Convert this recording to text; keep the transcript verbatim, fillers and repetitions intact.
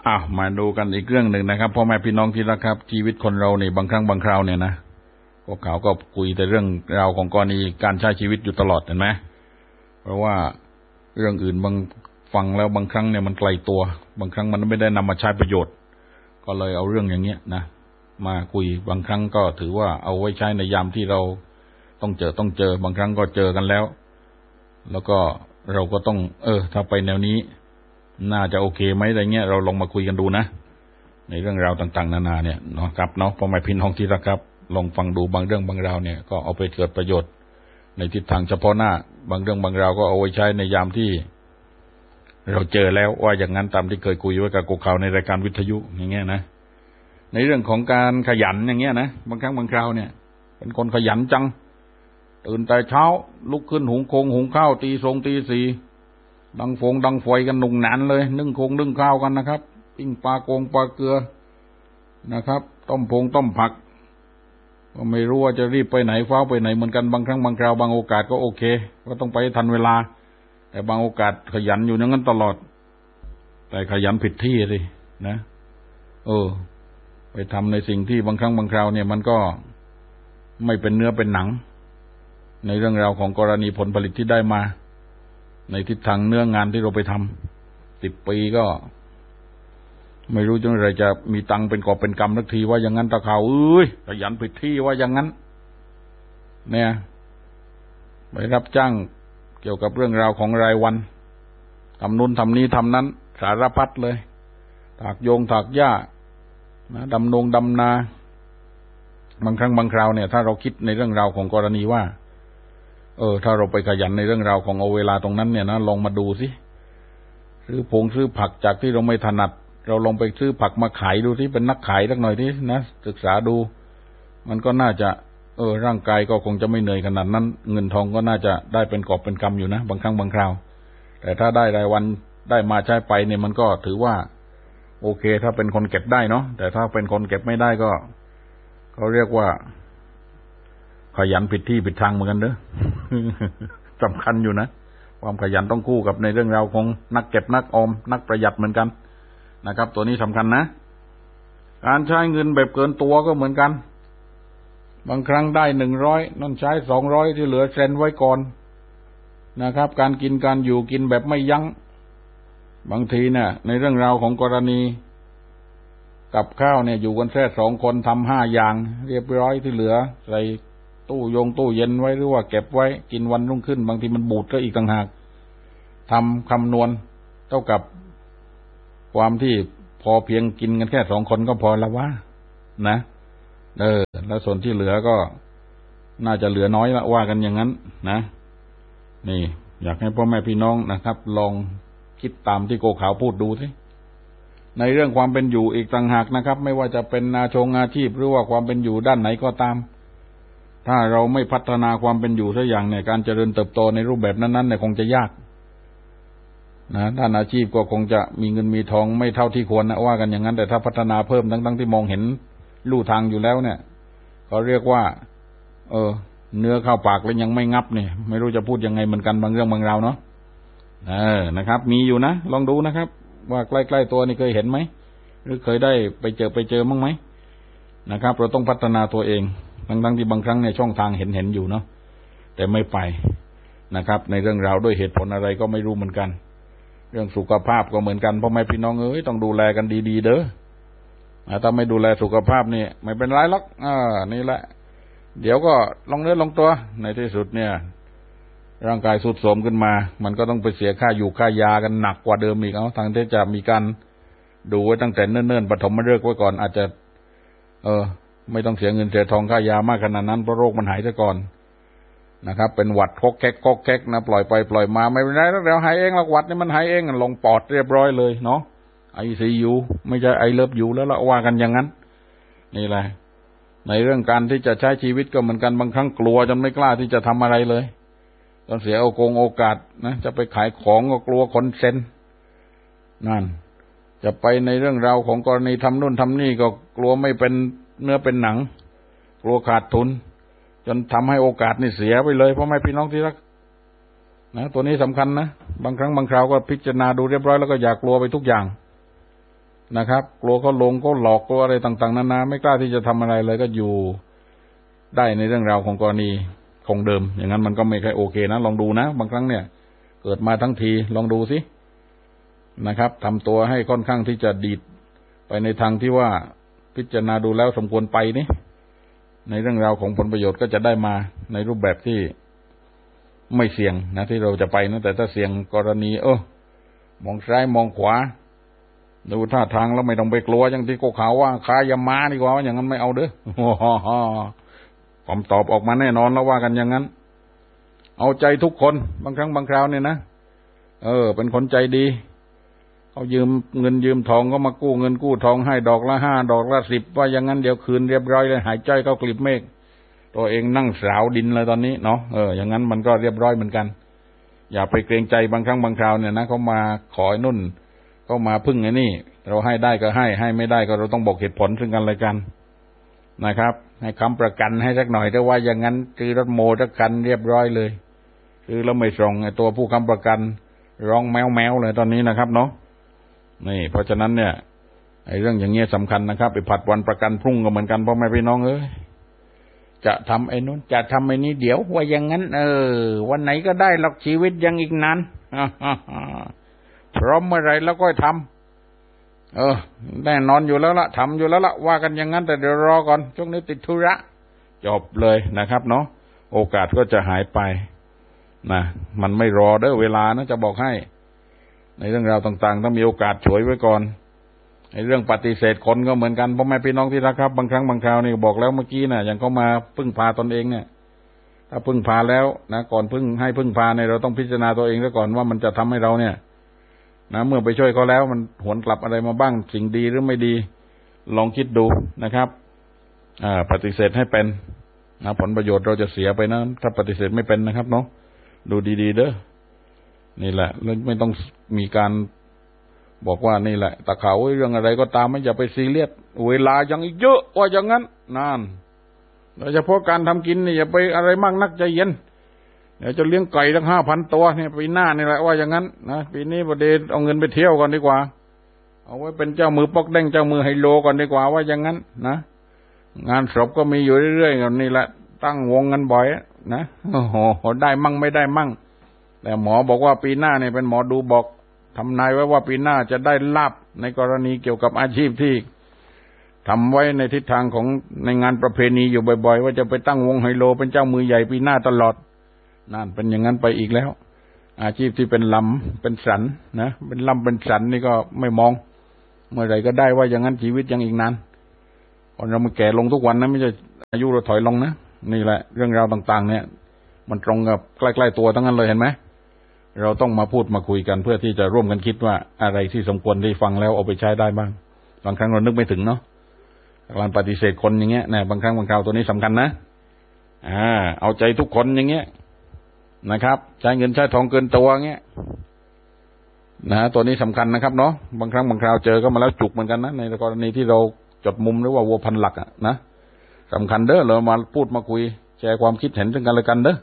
อ้าวมาดูกันอีกเรื่องหนึ่งนะครับพ่อแม่พี่น้องที่รักครับชีวิตคนเราเนี่ยบางครั้งบางคราวเนี่ยนะพวกเขาก็คุยแต่เรื่องราวของกรณีการใช้ชีวิตอยู่ตลอดเห็นไหมเพราะว่าเรื่องอื่นบางฟังแล้วบางครั้งเนี่ยมันไกลตัวบางครั้งมันไม่ได้นำมาใช้ประโยชน์ก็เลยเอาเรื่องอย่างเงี้ยนะมาคุยบางครั้งก็ถือว่าเอาไว้ใช้ในยามที่เราต้องเจอต้องเจอบางครั้งก็เจอกันแล้วแล้วก็เราก็ต้องเออถ้าไปแนวนี้น่าจะโอเคไหมอะไรเงี้ยเราลองมาคุยกันดูนะในเรื่องราวต่างๆนานาเนี่ยเนาะครับเนาะพ่อแม่พี่น้องที่รักครับลองฟังดูบางเรื่องบางราวเนี่ยก็เอาไปเกิดประโยชน์ในทิศทางเฉพาะหน้าบางเรื่องบางราวก็เอาไว้ใช้ในยามที่เราเจอแล้วว่าอย่างนั้นตามที่เคยคุยไว้กับกูข่าวในรายการวิทยุอย่างเงี้ยนะในเรื่องของการขยันอย่างเงี้ยนะบางครั้งบางคราวเนี่ยเป็นคนขยันจังตื่นแต่เช้าลุกขึ้นหุงโคงหุงข้าวตีทรงตีสี่ดังฟงดังไฟกันหนุ่งหนานเลยนึ่งโคงนึ่งข้าวกันนะครับปิ้งปลาโกงปลาเกลือนะครับต้มพงต้มผักก็ไม่รู้ว่าจะรีบไปไหนฟ้าไปไหนเหมือนกันบางครั้งบางคราวบางโอกาสก็โอเคก็ต้องไปทันเวลาแต่บางโอกาสขยันอยู่อย่างนั้นตลอดแต่ขยันผิดที่สินะเออไปทำในสิ่งที่บางครั้งบางคราวเนี่ยมันก็ไม่เป็นเนื้อเป็นหนังในเรื่องราวของกรณีผลผลิตที่ได้มาในทิศทางเนื้องานที่เราไปทำสิบปีก็ไม่รู้จนอะไรจะมีตังเป็นกอบเป็นกำสักทีว่าอย่างนั้นตะเขาเอ้ยขยันผิดที่ว่าอย่างนั้นเนี่ยไปรับจ้างเกี่ยวกับเรื่องราวของรายวันทำนู่นทำนี้ทำนั้นสารพัดเลยถากโยงถากหญ้านะดำนงดำนาบางครั้งบางคราวเนี่ยถ้าเราคิดในเรื่องราวของกรณีว่าเออถ้าเราไปขยันในเรื่องราวของเอาเวลาตรงนั้นเนี่ยนะลองมาดูสิซื้อผงซื้อผักจากที่เราไม่ถนัดเราลองไปซื้อผักมาขายดูสิเป็นนักขายสักหน่อยที่นะศึกษาดูมันก็น่าจะเออร่างกายก็คงจะไม่เหนื่อยขนาดนั้นเงินทองก็น่าจะได้เป็นกอบเป็นกำอยู่นะบางครั้งบางคราวแต่ถ้าได้รายวันได้มาใช้ไปเนี่ยมันก็ถือว่าโอเคถ้าเป็นคนเก็บได้เนาะแต่ถ้าเป็นคนเก็บไม่ได้ก็เขาเรียกว่าขยันผิดที่ผิดทางเหมือนกันเด้อ สำคัญอยู่นะความขยันต้องคู่กับในเรื่องราวของนักเก็บนักออมนักประหยัดเหมือนกันนะครับตัวนี้สำคัญนะการใช้เงินแบบเกินตัวก็เหมือนกันบางครั้งได้หนึ่งร้อยนั่นใช้สองร้อยที่เหลือเซ็นไว้ก่อนนะครับการกินการอยู่กินแบบไม่ยั้งบางทีเนี่ยในเรื่องราวของกรณีกับข้าวเนี่ยอยู่กันแค่สองคนทำห้าอย่างเรียบร้อยที่เหลือใส่ตู้ยงตู้เย็นไว้หรือว่าเก็บไว้กินวันรุ่งขึ้นบางทีมันบูดก็อีกต่างหากทำคำนวณเท่ากับความที่พอเพียงกินกันแค่สองคนก็พอแล้ววะนะเออแล้วส่วนที่เหลือก็น่าจะเหลือน้อยละว่ากันอย่างนั้นนะนี่อยากให้พ่อแม่พี่น้องนะครับลองคิดตามที่โกขาวพูดดูสิในเรื่องความเป็นอยู่อีกต่างหากนะครับไม่ว่าจะเป็นอาชงอาชีพหรือว่าความเป็นอยู่ด้านไหนก็ตามถ้าเราไม่พัฒนาความเป็นอยู่สักอย่างเนี่ยการเจริญเติบโตในรูปแบบนั้นๆเนี่ยคงจะยากนะด้านอาชีพก็คงจะมีเงินมีทองไม่เท่าที่ควรนะว่ากันอย่างนั้นแต่ถ้าพัฒนาเพิ่มทั้งๆที่มองเห็นลู่ทางอยู่แล้วเนี่ยเขาเรียกว่าเออเนื้อเข้าปากแล้วยังไม่งับเนี่ยไม่รู้จะพูดยังไงเหมือนกันบางเรื่องบางราวเนาะเออนะครับมีอยู่นะลองดูนะครับว่าใกล้ๆตัวนี่เคยเห็นไหมหรือเคยได้ไปเจอไปเจอมั้งไหมนะครับเราต้องพัฒนาตัวเองทั้งๆที่บางครั้งในช่องทางเห็นๆอยู่เนาะแต่ไม่ไปนะครับในเรื่องราวด้วยเหตุผลอะไรก็ไม่รู้เหมือนกันเรื่องสุขภาพก็เหมือนกันพ่อแม่พี่น้องเอ้ยต้องดูแลกันดีๆเด้อถ้าไม่ดูแลสุขภาพนี่ไม่เป็นไรหรอกอ่านี่แหละเดี๋ยวก็ลงเนื้อลงตัวในที่สุดเนี่ยร่างกายทรุดโทรมขึ้นมามันก็ต้องไปเสียค่าอยู่ค่ายากันหนักกว่าเดิมอีกเอาทางที่จะมีการดูไว้ตั้งแต่เนิ่นๆปฐมฤกษ์ไว้ก่อนอาจจะเออไม่ต้องเสียเงินเสียทองค่ายามากขนาดนั้นเพราะโรคมันหายซะก่อนนะครับเป็นหวัดคกแก๊กคกแก๊กนะปล่อยไปปล่อยมาไม่เป็นไรแล้วเดี๋ยวหายเองแล้วหวัดนี่มันหายเองลงปอดเรียบร้อยเลยเนาะ ไอ ซี ยู ไม่ใช่ไอเลิฟยูแล้วละว่ากันอย่างนั้นนี่แหละในเรื่องการที่จะใช้ชีวิตก็เหมือนกันบางครั้งกลัวจนไม่กล้าที่จะทำอะไรเลยตอนเสียโอกงโอกาสนะจะไปขายของก็กลัวคนเซ็นนั่นจะไปในเรื่องราวของกรณีทำนู่นทำนี่ก็กลัวไม่เป็นเนื้อเป็นหนังกลัวขาดทุนจนทำให้โอกาสนี่เสียไปเลยเพราะไม่พี่น้องที่รักนะตัวนี้สำคัญนะบางครั้งบางคราวก็พิจารณาดูเรียบร้อยแล้วก็อย่ากลัวไปทุกอย่างนะครับกลัวเขาลงเขาหลอกกลัวอะไรต่างๆนานาไม่กล้าที่จะทำอะไรเลยก็อยู่ได้ในเรื่องราวของกรณีคงเดิมอย่างนั้นมันก็ไม่ค่อยโอเคนะลองดูนะบางครั้งเนี่ยเกิดมาทั้งทีลองดูสินะครับทำตัวให้ค่อนข้างที่จะดีดไปในทางที่ว่าพิจารณาดูแล้วสมควรไปนี่ในเรื่องราวของผลประโยชน์ก็จะได้มาในรูปแบบที่ไม่เสี่ยงนะที่เราจะไปนะแต่ถ้าเสี่ยงกรณีเออมองซ้ายมองขวาดูท่าทางแล้วไม่ต้องไปกลัวอย่างที่ก็ข่าวว่าขายามาดีกว่าอย่างนั้นไม่เอาเด้อคำตอบออกมาแน่นอนแล้วว่ากันอย่างนั้นเอาใจทุกคนบางครั้งบางคราวเนี่ยนะเออเป็นคนใจดีเขายืมเงินยืมทองก็มากู้เงินกู้ทองให้ดอกละห้าดอกละสิบว่าอย่างนั้นเดี๋ยวคืนเรียบร้อยเลยหายใจเข้ากลีบเมฆตัวเองนั่งสาวดินเลยตอนนี้เนาะเอออย่างนั้นมันก็เรียบร้อยเหมือนกันอย่าไปเกรงใจบางครั้งบางคราวเนี่ยนะเขามาขอนุ่นเขามาพึ่งไอ้นี่เราให้ได้ก็ให้ให้ไม่ได้ก็เราต้องบอกเหตุผลซึ่งกันและกันนะครับให้ค้ำประกันให้สักหน่อยถ้าว่าอย่างนั้นซื้อรถโมสักคันเรียบร้อยเลยซื้อแล้วไม่ส่งไอ้ตัวผู้ค้ำประกันร้องแมวแมวเลยตอนนี้นะครับเนาะนี่เพราะฉะนั้นเนี่ยไอ้เรื่องอย่างเงี้ยสำคัญนะครับไปผัดวันประกันพรุ่งก็เหมือนกันพ่อแม่พี่น้องเอ้ยจะทำไอ้นู้นจะทำไอ้นี้เดี๋ยวว่าอย่างนั้นเออวันไหนก็ได้หรอกชีวิตยังอีกนานพร้อมเมื่อไรแล้วก็ทำเออแน่นอนอยู่แล้วละทำอยู่แล้วละว่ากันอย่างนั้นแต่เดี๋ยวรอก่อนช่วงนี้ติดธุระจบเลยนะครับเนาะโอกาสก็จะหายไปนะมันไม่รอเด้อเวลานะจะบอกให้ในเรื่องราวต่างๆต้องมีโอกาสฉวยไว้ก่อนในเรื่องปฏิเสธคนก็เหมือนกันพ่อแม่พี่น้องที่รักครับบางครั้งบางคราวนี่บอกแล้วเมื่อกี้นะอย่างเขามาพึ่งพาตนเองเนี่ยถ้าพึ่งพาแล้วนะก่อนพึ่งให้พึ่งพาเนี่ยเราต้องพิจารณาตัวเองซะก่อนว่ามันจะทำให้เราเนี่ยนะเมื่อไปช่วยเขาแล้วมันหวนกลับอะไรมาบ้างสิ่งดีหรือไม่ดีลองคิดดูนะครับอ่าปฏิเสธให้เป็นนะผลประโยชน์เราจะเสียไปนะถ้าปฏิเสธไม่เป็นนะครับเนาะดูดีๆเด้อนี่แหละแล้วไม่ต้องมีการบอกว่านี่แหละตะเขาเรื่องอะไรก็ตามไม่อย่าไปซีเรียสเวลายังอีกเยอะว่าอย่างนั้นนั่นโดยเฉพาะการทำกินนี่อย่าไปอะไรมากนักใจเย็นเดี๋ยวจะเลี้ยงไก่ตั้งห้าพันตัวเนี่ยปีหน้านี่แหละว่าอย่างนั้นนะปีนี้ประเดี๋ยวเอาเงินไปเที่ยวก่อนดีกว่าเอาไว้เป็นเจ้ามือปอกแดงเจ้ามือไฮโลก่อนดีกว่าว่าอย่างนั้นนะงานศพก็มีอยู่เรื่อยๆกันนี่แหละตั้งวงกันบ่อยนะโอ้โหได้มั่งไม่ได้มั่งแต่หมอบอกว่าปีหน้าเนี่ยเป็นหมอดูบอกทำนายไว้ว่าปีหน้าจะได้ลาภในกรณีเกี่ยวกับอาชีพที่ทำไว้ในทิศทางของในงานประเพณีอยู่บ่อยๆว่าจะไปตั้งวงไฮโลเป็นเจ้ามือใหญ่ปีหน้าตลอดนั่นเป็นอย่างนั้นไปอีกแล้วอาชีพที่เป็นลำเป็นสันนะเป็นลำเป็นสันนี่ก็ไม่มองเมื่อไหร่ก็ได้ว่าอย่างนั้นชีวิตยังอีกนานพอเรามาแก่ลงทุกวันนะไม่ใช่อายุเราถอยลงนะนี่แหละเรื่องราวต่างๆเนี่ยมันตรงกับใกล้ๆตัวทั้งนั้นเลยเห็นไหมเราต้องมาพูดมาคุยกันเพื่อที่จะร่วมกันคิดว่าอะไรที่สมควรที่ฟังแล้วเอาไปใช้ได้บ้างบางครั้งเรานึกไม่ถึงเนาะการปฏิเสธคนอย่างเงี้ยนะบางครั้งบางคราวตัวนี้สำคัญนะอ่าเอาใจทุกคนอย่างเงี้ยนะครับใช้เงินใช้ทองเกินตัวเงี้ยนะตัวนี้สำคัญนะครับเนาะบางครั้งบางคราวเจอก็มาแล้วจุกเหมือนกันนะในกรณีที่เราจดมุมหรือว่าวัวพันหลักอ่ะนะสำคัญเด้อเรามาพูดมาคุยแชร์ความคิดเห็นซึ่งกันและกันเด้อ